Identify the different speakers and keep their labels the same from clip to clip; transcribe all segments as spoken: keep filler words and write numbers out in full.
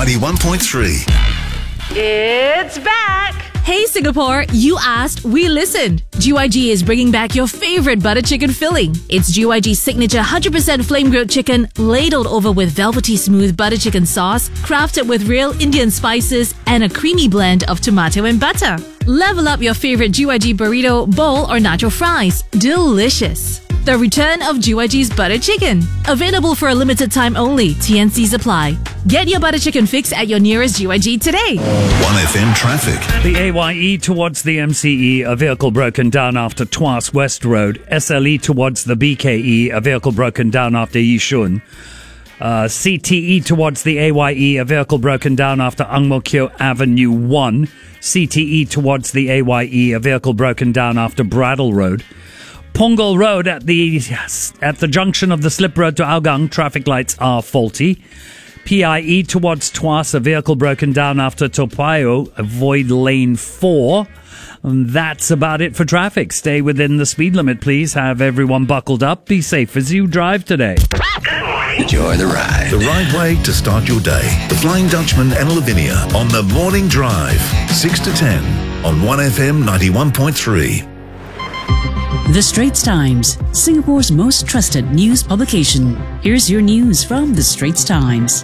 Speaker 1: ninety-one point three.
Speaker 2: It's back!
Speaker 3: Hey Singapore, you asked, we listened. G Y G is bringing back your favorite butter chicken filling. It's G Y G's signature one hundred percent flame grilled chicken, ladled over with velvety smooth butter chicken sauce, crafted with real Indian spices and a creamy blend of tomato and butter. Level up your favorite G Y G burrito, bowl or nacho fries. Delicious. The return of G Y G's butter chicken. Available for a limited time only. T N Cs apply. Get your butter chicken fix at your nearest G Y G today.
Speaker 1: one F M traffic.
Speaker 4: The A Y E towards the M C E, a vehicle broken down after Tuas West Road. S L E towards the B K E, a vehicle broken down after Yishun. Uh, C T E towards the A Y E, a vehicle broken down after Ang Mo Kio Avenue one. C T E towards the A Y E, a vehicle broken down after Bradle Road. Punggol Road at the at the junction of the slip road to Hougang, traffic lights are faulty. P I E towards Tuas, a vehicle broken down after Toa Payoh, avoid lane four. And that's about it for traffic. Stay within the speed limit, please. Have everyone buckled up. Be safe as you drive today.
Speaker 1: Enjoy the ride. The right way to start your day. The Flying Dutchman and Lavinia on the Morning Drive. six to ten on one F M ninety-one point three.
Speaker 5: The Straits Times, Singapore's most trusted news publication. Here's your news from The Straits Times.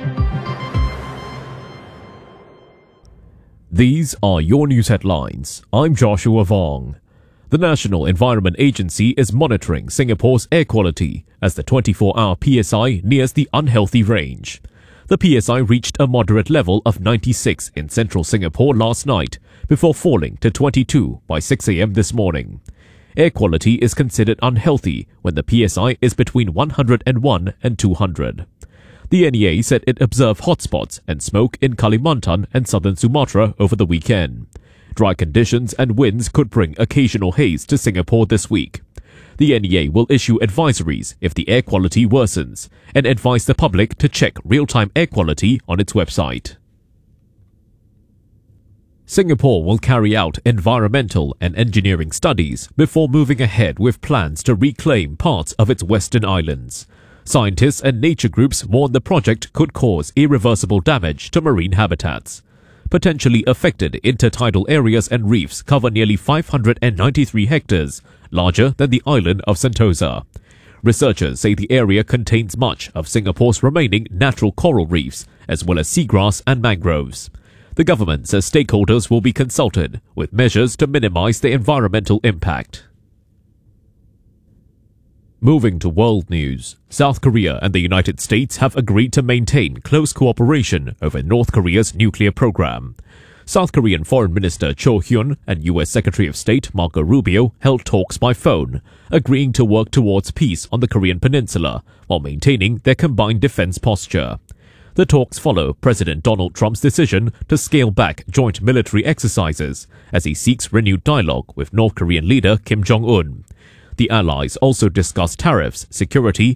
Speaker 6: These are your news headlines. I'm Joshua Vong. The National Environment Agency is monitoring Singapore's air quality as the twenty-four hour P S I nears the unhealthy range. The P S I reached a moderate level of ninety-six in central Singapore last night, before falling to twenty-two by six a.m. this morning. Air quality is considered unhealthy when the P S I is between one hundred one and two hundred. The N E A said it observed hotspots and smoke in Kalimantan and southern Sumatra over the weekend. Dry conditions and winds could bring occasional haze to Singapore this week. The N E A will issue advisories if the air quality worsens and advise the public to check real-time air quality on its website. Singapore will carry out environmental and engineering studies before moving ahead with plans to reclaim parts of its western islands. Scientists and nature groups warn the project could cause irreversible damage to marine habitats. Potentially affected intertidal areas and reefs cover nearly five hundred ninety-three hectares, larger than the island of Sentosa. Researchers say the area contains much of Singapore's remaining natural coral reefs, as well as seagrass and mangroves. The government says stakeholders will be consulted with measures to minimize the environmental impact. Moving to world news, South Korea and the United States have agreed to maintain close cooperation over North Korea's nuclear program. South Korean Foreign Minister Cho Hyun and U S Secretary of State Marco Rubio held talks by phone, agreeing to work towards peace on the Korean peninsula while maintaining their combined defense posture. The talks follow President Donald Trump's decision to scale back joint military exercises as he seeks renewed dialogue with North Korean leader Kim Jong-un. The allies also discussed tariffs, security,